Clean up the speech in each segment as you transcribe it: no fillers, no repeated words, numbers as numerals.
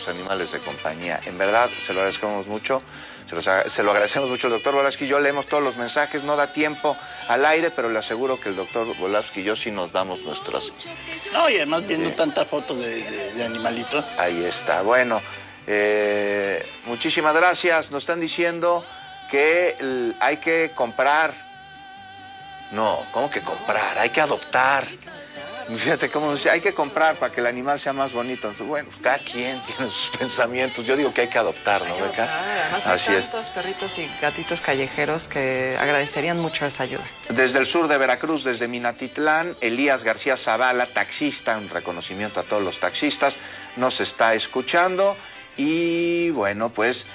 nuestros animales de compañía. En verdad, se lo agradecemos mucho. Se lo agradecemos mucho al doctor Volavsky y yo. Leemos todos los mensajes, no da tiempo al aire, pero le aseguro que el doctor Volavsky y yo sí nos damos nuestras... No, y además viendo tanta foto de animalitos. Ahí está. Bueno, muchísimas gracias. Nos están diciendo que hay que comprar. No, ¿cómo que comprar? Hay que adoptar. Fíjate cómo dice, hay que comprar para que el animal sea más bonito. Entonces, bueno, cada quien tiene sus pensamientos. Yo digo que hay que adoptar, ¿no, Beca? Además hay tantos perritos y gatitos callejeros que agradecerían mucho esa ayuda. Desde el sur de Veracruz, desde Minatitlán, Elías García Zavala, taxista, un reconocimiento a todos los taxistas, nos está escuchando. Y bueno, pues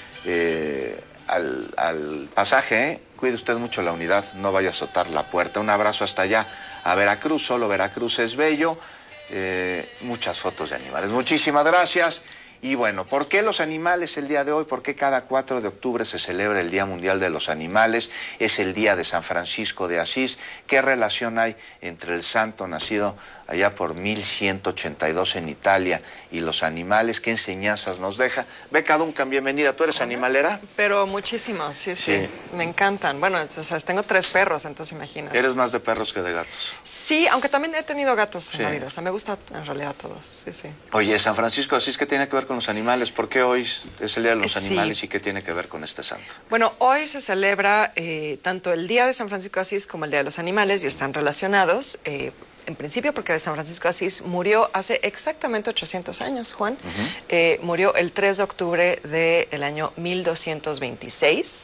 al pasaje, cuide usted mucho la unidad, no vaya a azotar la puerta. Un abrazo hasta allá a Veracruz, solo Veracruz es bello. Muchas fotos de animales. Muchísimas gracias. Y bueno, ¿por qué los animales el día de hoy? ¿Por qué cada 4 de octubre se celebra el Día Mundial de los Animales? Es el día de San Francisco de Asís. ¿Qué relación hay entre el santo nacido allá por 1182 en Italia y los animales? ¿Qué enseñanzas nos deja? Beca Duncan, bienvenida. ¿Tú eres animalera? Pero muchísimos, sí. Me encantan. Bueno, o sea, tengo 3 perros, entonces imagínate. ¿Eres más de perros que de gatos? Sí, aunque también he tenido gatos en la vida. O sea, me gusta en realidad todos, sí. Oye, San Francisco de Asís, ¿qué tiene que ver con los animales? ¿Por qué hoy es el Día de los Animales y qué tiene que ver con este santo? Bueno, hoy se celebra tanto el Día de San Francisco de Asís como el Día de los Animales y están relacionados. En principio porque San Francisco de Asís murió hace exactamente 800 años, Juan. Murió el 3 de octubre del año 1226.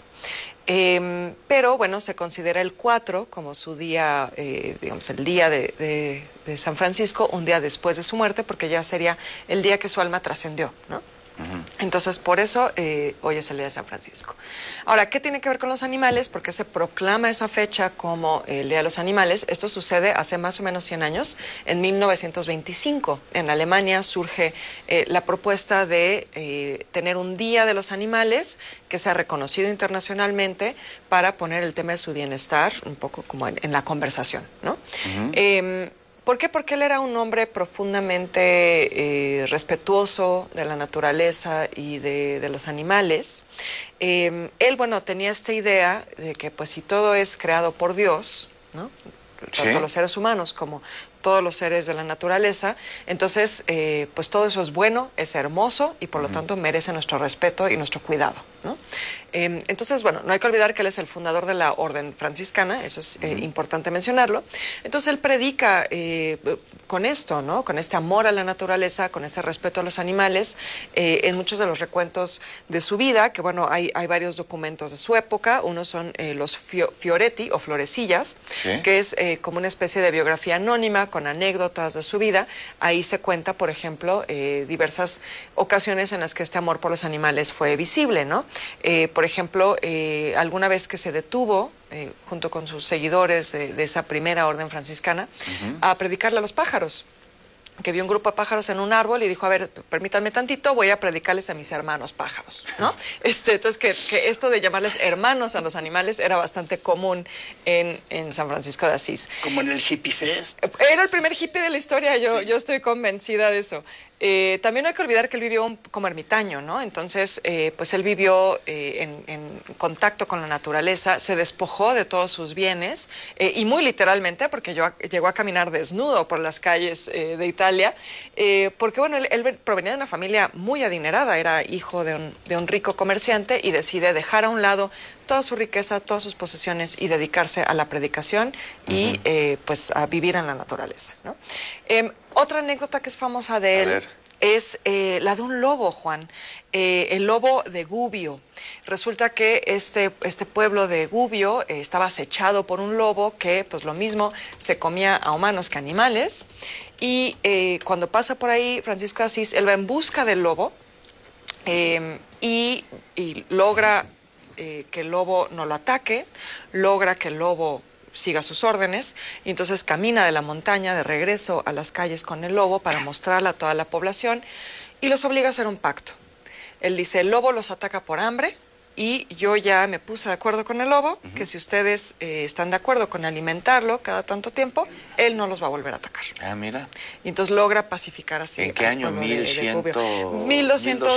Pero bueno, se considera el 4 como su día, digamos, el día de San Francisco, un día después de su muerte, porque ya sería el día que su alma trascendió, ¿no? Entonces, por eso hoy es el Día de San Francisco. Ahora, ¿qué tiene que ver con los animales? ¿Por qué se proclama esa fecha como el Día de los Animales? Esto sucede hace más o menos 100 años, en 1925. En Alemania surge la propuesta de tener un Día de los Animales que sea reconocido internacionalmente para poner el tema de su bienestar un poco como en la conversación, ¿no? ¿Por qué? Porque él era un hombre profundamente respetuoso de la naturaleza y de los animales. Él, bueno, tenía esta idea de que pues si todo es creado por Dios, ¿no? Tanto los seres humanos como todos los seres de la naturaleza, entonces pues todo eso es bueno, es hermoso y por lo tanto merece nuestro respeto y nuestro cuidado, ¿no? Entonces, bueno, no hay que olvidar que él es el fundador de la orden franciscana, eso es importante mencionarlo. Entonces él predica con esto, ¿no? Con este amor a la naturaleza, con este respeto a los animales, en muchos de los recuentos de su vida, que bueno, hay varios documentos de su época. Uno son los Fioretti o Florecillas, que es como una especie de biografía anónima con anécdotas de su vida. Ahí se cuenta, por ejemplo, diversas ocasiones en las que este amor por los animales fue visible, ¿no? Por ejemplo, alguna vez que se detuvo junto con sus seguidores de esa primera orden franciscana a predicarle a los pájaros, que vio un grupo de pájaros en un árbol y dijo, a ver, permítanme tantito, voy a predicarles a mis hermanos pájaros, ¿no? Entonces, que esto de llamarles hermanos a los animales era bastante común en San Francisco de Asís. Como en el Hippie Fest. Era el primer hippie de la historia, yo estoy convencida de eso. También no hay que olvidar que él vivió como ermitaño, ¿no? Entonces, pues él vivió en contacto con la naturaleza, se despojó de todos sus bienes, y muy literalmente, porque llegó a caminar desnudo por las calles de Italia, porque, bueno, él provenía de una familia muy adinerada, era hijo de un rico comerciante y decide dejar a un lado toda su riqueza, todas sus posesiones y dedicarse a la predicación y pues a vivir en la naturaleza, ¿no? Otra anécdota que es famosa de él es la de un lobo, Juan, el lobo de Gubbio. Resulta que este pueblo de Gubbio estaba acechado por un lobo que, pues lo mismo, se comía a humanos que animales. Y cuando pasa por ahí Francisco de Asís, él va en busca del lobo y logra que el lobo no lo ataque, logra que el lobo siga sus órdenes, y entonces camina de la montaña de regreso a las calles con el lobo para mostrarle a toda la población y los obliga a hacer un pacto. Él dice, el lobo los ataca por hambre y yo ya me puse de acuerdo con el lobo, que si ustedes están de acuerdo con alimentarlo cada tanto tiempo, él no los va a volver a atacar. Ah, mira. Y entonces logra pacificar así. ¿En qué año? 1200.